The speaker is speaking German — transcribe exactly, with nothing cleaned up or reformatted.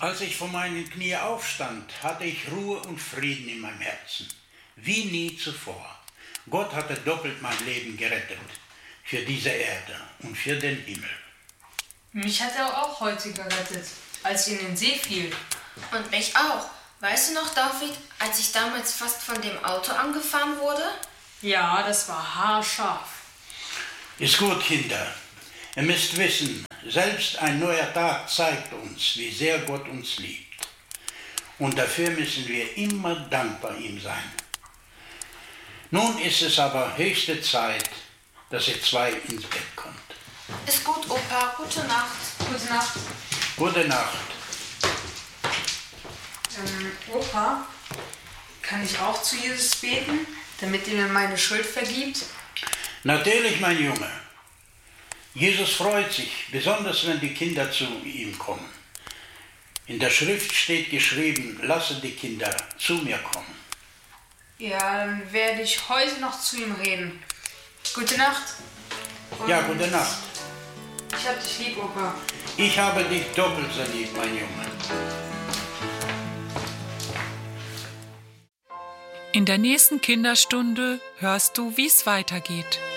Als ich von meinen Knie aufstand, hatte ich Ruhe und Frieden in meinem Herzen, wie nie zuvor. Gott hatte doppelt mein Leben gerettet, für diese Erde und für den Himmel. Mich hat er auch heute gerettet, als ich in den See fiel. Und mich auch. Weißt du noch, David, als ich damals fast von dem Auto angefahren wurde? Ja, das war haarscharf. Ist gut, Kinder. Ihr müsst wissen, selbst ein neuer Tag zeigt uns, wie sehr Gott uns liebt. Und dafür müssen wir immer dankbar ihm sein. Nun ist es aber höchste Zeit, dass ihr zwei ins Bett kommt. Ist gut, Opa. Gute Nacht. Gute Nacht. Gute Nacht. Ähm, Opa, kann ich auch zu Jesus beten, damit er mir meine Schuld vergibt? Natürlich, mein Junge. Jesus freut sich, besonders wenn die Kinder zu ihm kommen. In der Schrift steht geschrieben, lasse die Kinder zu mir kommen. Ja, dann werde ich heute noch zu ihm reden. Gute Nacht. Und Ja, gute Nacht. Ich hab dich lieb, Opa. Ich habe dich doppelt so lieb, mein Junge. In der nächsten Kinderstunde hörst du, wie es weitergeht.